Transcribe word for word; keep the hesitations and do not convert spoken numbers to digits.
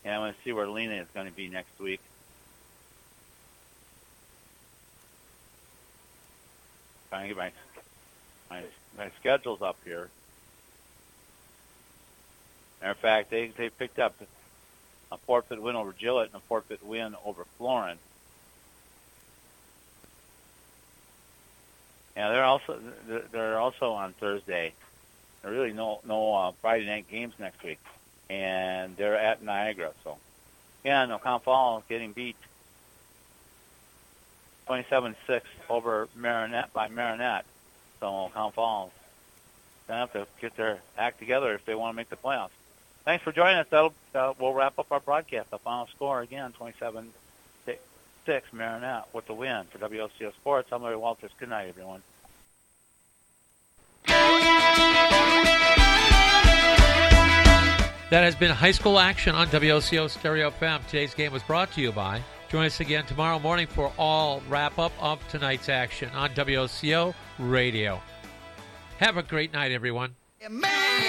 And I'm going to see where Lena is going to be next week. Trying to get my, my, my schedules up here. Matter of fact, they, they picked up a forfeit win over Gillett and a forfeit win over Florin. Yeah, they're also they're also on Thursday. There are really no no uh, Friday night games next week, and they're at Niagara. So, yeah, no, Comm Falls getting beat twenty-seven six over Marinette by Marinette. So Comm Falls gonna have to get their act together if they want to make the playoffs. Thanks for joining us. That'll uh, we'll wrap up our broadcast. The final score again, twenty-seven six Marinette with the win for W O C O Sports. I'm Larry Walters. Good night, everyone. That has been high school action on W O C O Stereo F M. Today's game was brought to you by. Join us again tomorrow morning for all wrap-up of tonight's action on W O C O Radio. Have a great night, everyone. Man.